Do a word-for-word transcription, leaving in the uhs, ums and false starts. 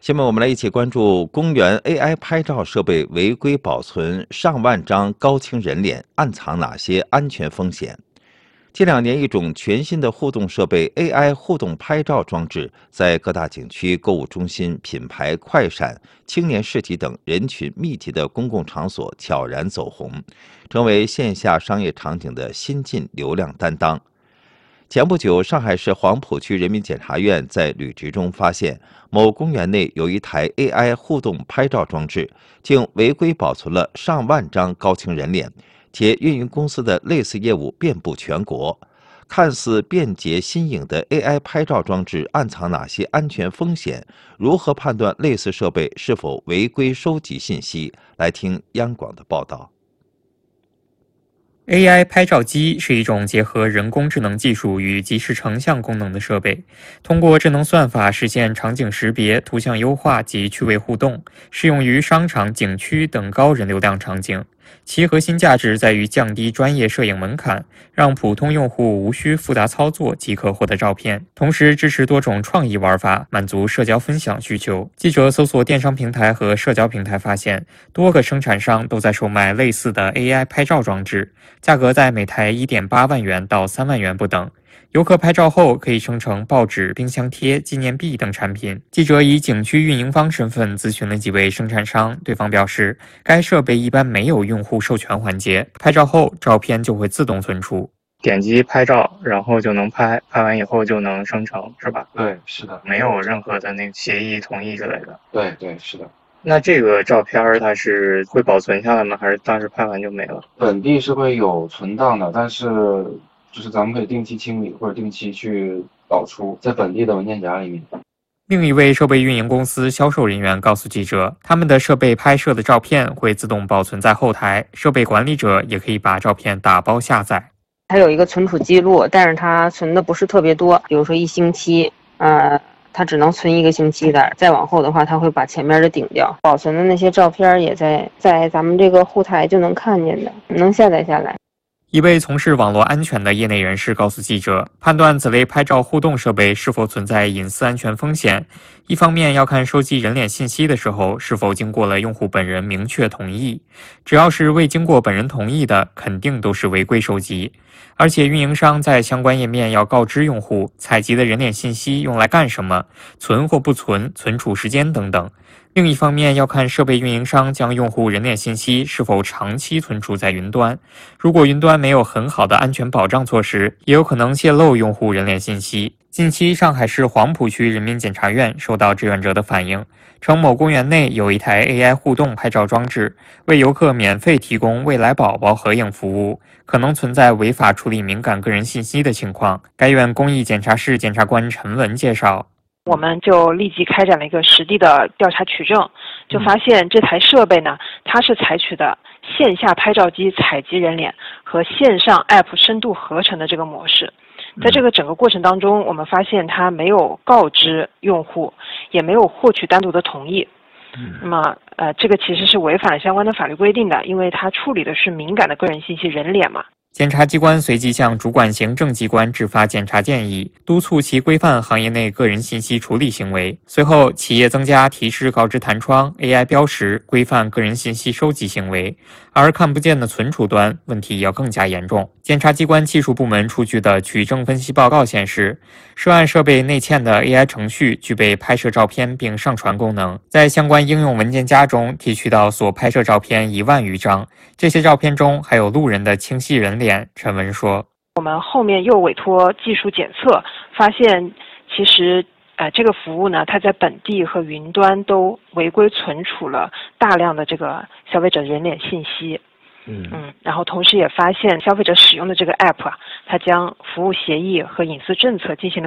下面我们来一起关注公园 A I 拍照设备违规保存上万张高清人脸，暗藏哪些安全风险？近两年，一种全新的互动设备 A I 互动拍照装置在各大景区、购物中心、品牌快闪、青年市集等人群密集的公共场所悄然走红，成为线下商业场景的新晋流量担当。前不久，上海市黄浦区人民检察院在履职中发现，某公园内有一台 A I 互动拍照装置，竟违规保存了上万张高清人脸，且运营公司的类似业务遍布全国。看似便捷新颖的 A I 拍照装置暗藏哪些安全风险？如何判断类似设备是否违规收集信息？来听央广的报道。 A I 拍照机是一种结合人工智能技术与即时成像功能的设备，通过智能算法实现场景识别、图像优化及趣味互动，适用于商场、景区等高人流量场景。其核心价值在于降低专业摄影门槛，让普通用户无需复杂操作即可获得照片，同时支持多种创意玩法，满足社交分享需求。记者搜索电商平台和社交平台发现，多个生产商都在售卖类似的 A I 拍照装置，价格在每台 一点八万元到三万元不等。游客拍照后可以生成报纸、冰箱贴、纪念币等产品。记者以景区运营方身份咨询了几位生产商，对方表示，该设备一般没有用户授权环节，拍照后照片就会自动存储。 点击拍照，然后就能拍，拍完以后就能生成，是吧？ 对，是的， 没有任何的那个协议、同意之类的。 对对，是的。 那这个照片它是会保存下来吗？还是当时拍完就没了？ 本地是会有存档的，但是就是咱们可以定期清理或者定期去导出，在本地的文件夹里面。 另一位设备运营公司销售人员告诉记者，他们的设备拍摄的照片会自动保存在后台，设备管理者也可以把照片打包下载。 它有一个存储记录，但是它存的不是特别多，比如说一星期，呃，它只能存一个星期的，再往后的话，它会把前面的顶掉。保存的那些照片也在在咱们这个后台就能看见的，能下载下来。 一位从事网络安全的业内人士告诉记者，判断此类拍照互动设备是否存在隐私安全风险，一方面要看收集人脸信息的时候是否经过了用户本人明确同意，只要是未经过本人同意的，肯定都是违规收集。而且运营商在相关页面要告知用户采集的人脸信息用来干什么，存或不存、存储时间等等。另一方面要看设备运营商将用户人脸信息是否长期存储在云端，如果云端没有很好的安全保障措施，也有可能泄露用户人脸信息。近期，上海市黄浦区人民检察院收到志愿者的反映，称某公园内有一台 A I 互动拍照装置，为游客免费提供未来宝宝合影服务，可能存在违法处理敏感个人信息的情况。该院公益检察室检察官陈文介绍， 我们就立即开展了一个实地的调查取证，就发现这台设备呢，它是采取的线下拍照机采集人脸和线上 App 深度合成的这个模式。在这个整个过程当中，我们发现它没有告知用户，也没有获取单独的同意。那么，呃，这个其实是违反了相关的法律规定的，因为它处理的是敏感的个人信息人脸嘛。 检察机关随即向主管行政机关制发检察建议，督促其规范行业内个人信息处理行为。随后，企业增加提示告知弹窗、A I 标识，规范个人信息收集行为。而看不见的存储端问题要更加严重。检察机关技术部门出具的取证分析报告显示，涉案设备内嵌的 A I 程序具备拍摄照片并上传功能，在相关应用文件夹中提取到所拍摄照片一万余张，这些照片中还有路人的清晰人脸。陈文说， 我们后面又委托技术检测，发现其实呃这个服务呢，它在本地和云端都违规存储了大量的这个消费者人脸信息。嗯嗯，然后同时也发现消费者使用的这个 app 啊，它将服务协议和隐私政策进行了